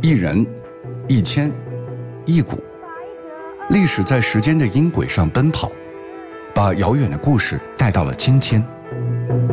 一人，一千，一股，历史在时间的音轨上奔跑，把遥远的故事带到了今天。